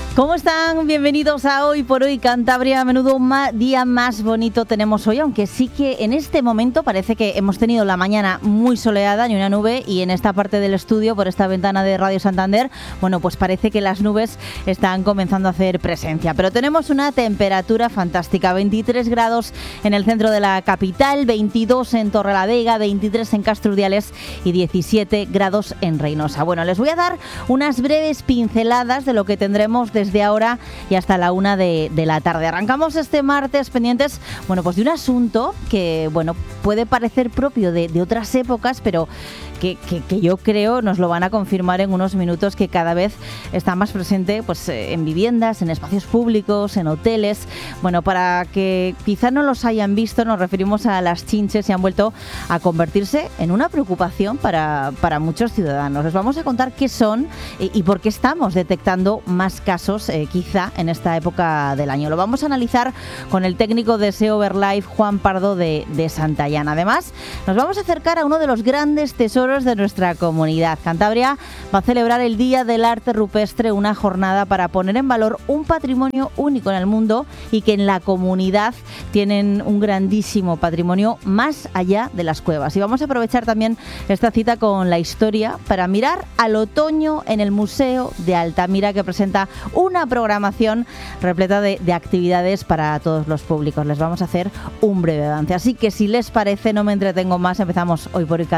¿Cómo están? Bienvenidos a Hoy por Hoy Cantabria. Menudo día más bonito tenemos hoy, aunque sí que en este momento parece que hemos tenido la mañana muy soleada, ni una nube, y en esta parte del estudio, por esta ventana de Radio Santander, bueno, pues parece que las nubes están comenzando a hacer presencia. Pero tenemos una temperatura fantástica, 23 grados en el centro de la capital, 22 en Torrelavega, 23 en Castrudiales y 17 grados en Reynosa. Bueno, les voy a dar unas breves pinceladas de lo que tendremos desde ahora y hasta la 1 de la tarde. Arrancamos este martes pendientes, bueno, pues de un asunto que, bueno, puede parecer propio de otras épocas, pero que yo creo nos lo van a confirmar en unos minutos, que cada vez está más presente pues en viviendas, en espacios públicos, en hoteles. Bueno, para que quizá no los hayan visto, nos referimos a las chinches, y han vuelto a convertirse en una preocupación para muchos ciudadanos. Les vamos a contar qué son y por qué estamos detectando más casos quizá en esta época del año. Lo vamos a analizar con el técnico de SEO Verlife, Juan Pardo de Santayana. Además, nos vamos a acercar a uno de los grandes tesoros de nuestra comunidad. Cantabria va a celebrar el Día del Arte Rupestre, una jornada para poner en valor un patrimonio único en el mundo y que en la comunidad tienen un grandísimo patrimonio más allá de las cuevas. Y vamos a aprovechar también esta cita con la historia para mirar al otoño en el Museo de Altamira, que presenta una programación repleta de actividades para todos los públicos. Les vamos a hacer un breve avance. Así que si les parece, no me entretengo más, empezamos Hoy por Hoy Cantabria.